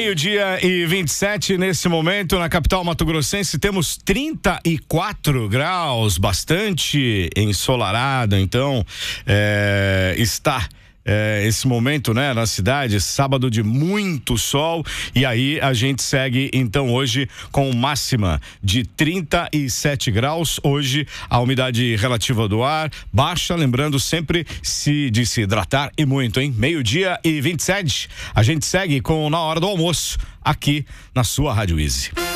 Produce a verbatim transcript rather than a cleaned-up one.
Meio-dia e vinte e sete, nesse momento, na capital mato-grossense, temos trinta e quatro graus, bastante ensolarado, então, é, está... É, esse momento, né, na cidade, sábado de muito sol, e aí a gente segue então hoje com máxima de trinta e sete graus. Hoje a umidade relativa do ar baixa, lembrando sempre se de se hidratar e muito, hein? Meio-dia e vinte e sete, a gente segue com Na Hora do Almoço aqui na sua Rádio Easy.